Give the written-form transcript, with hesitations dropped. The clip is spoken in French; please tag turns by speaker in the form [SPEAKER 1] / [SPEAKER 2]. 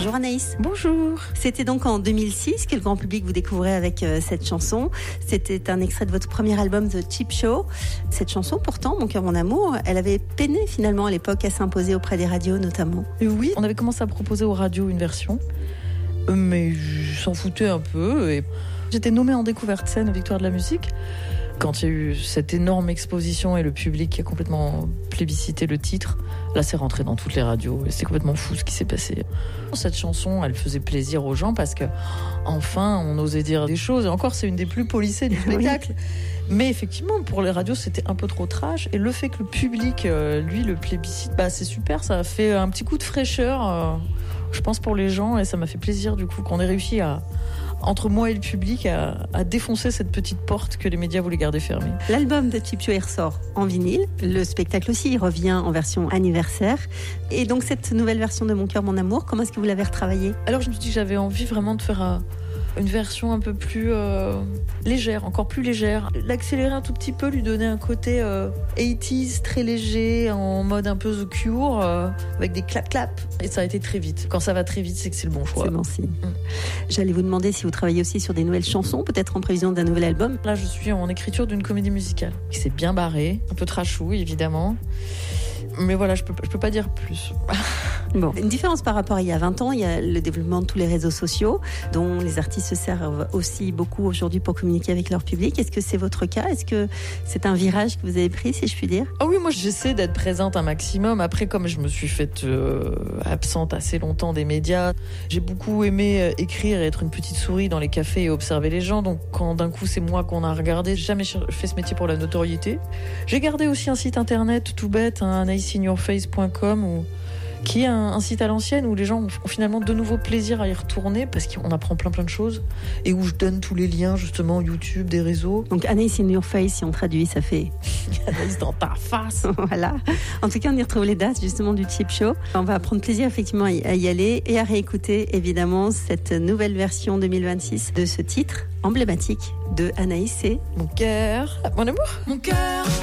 [SPEAKER 1] Bonjour Anaïs.
[SPEAKER 2] Bonjour.
[SPEAKER 1] C'était donc en 2006 que le grand public vous découvrait avec cette chanson. C'était un extrait de votre premier album The Cheap Show. Cette chanson, pourtant, Mon cœur, mon amour, elle avait peiné finalement à l'époque à s'imposer auprès des radios notamment.
[SPEAKER 2] Et oui, on avait commencé à proposer aux radios une version, mais je s'en foutais un peu. Et j'étais nommée en découverte scène aux Victoires de la musique. Quand il y a eu cette énorme exposition et le public qui a complètement plébiscité le titre, là c'est rentré dans toutes les radios et c'est complètement fou ce qui s'est passé. Cette chanson, elle faisait plaisir aux gens parce que enfin on osait dire des choses. Et encore, c'est une des plus policées du spectacle. Oui. Mais effectivement, pour les radios, c'était un peu trop trash. Et le fait que le public, lui, le plébiscite, c'est super. Ça a fait un petit coup de fraîcheur, je pense, pour les gens. Et ça m'a fait plaisir, du coup, qu'on ait réussi entre moi et le public, à défoncer cette petite porte que les médias voulaient garder fermée.
[SPEAKER 1] L'album de Cheap Show ressort en vinyle. Le spectacle aussi, il revient en version anniversaire. Et donc, cette nouvelle version de Mon cœur, mon amour, comment est-ce que vous l'avez retravaillée ? Alors,
[SPEAKER 2] je me suis dit que j'avais envie vraiment de faire une version un peu plus légère, encore plus légère. L'accélérer un tout petit peu, lui donner un côté 80s, très léger, en mode un peu The Cure, avec des clap-clap. Et ça a été très vite. Quand ça va très vite, c'est que c'est le bon choix.
[SPEAKER 1] C'est bon signe. J'allais vous demander si vous travaillez aussi sur des nouvelles chansons, peut-être en prévision d'un nouvel album.
[SPEAKER 2] Là, je suis en écriture d'une comédie musicale qui s'est bien barrée, un peu trashouille, évidemment. Mais voilà, je peux pas dire plus.
[SPEAKER 1] Bon. Une différence par rapport à il y a 20 ans, il y a le développement de tous les réseaux sociaux, dont les artistes se servent aussi beaucoup aujourd'hui pour communiquer avec leur public. Est-ce que c'est votre cas ? Est-ce que c'est un virage que vous avez pris, si je puis dire ?
[SPEAKER 2] Ah oui, moi j'essaie d'être présente un maximum. Après, comme je me suis faite absente assez longtemps des médias, j'ai beaucoup aimé écrire et être une petite souris dans les cafés et observer les gens. Donc quand d'un coup c'est moi qu'on a regardé, j'ai jamais fait ce métier pour la notoriété. J'ai gardé aussi un site internet tout bête, anaisinyourface.com, qui est un site à l'ancienne où les gens ont finalement de nouveau plaisir à y retourner parce qu'on apprend plein de choses et où je donne tous les liens justement YouTube, des réseaux.
[SPEAKER 1] Donc Anaïs in your face, si on traduit, ça fait
[SPEAKER 2] Anaïs dans ta face.
[SPEAKER 1] Voilà. En tout cas, on y retrouve les dates justement du Cheap Show. On va prendre plaisir effectivement à y aller et à réécouter évidemment cette nouvelle version 2026 de ce titre emblématique de Anaïs et
[SPEAKER 2] Mon cœur, mon amour.
[SPEAKER 3] Mon cœur.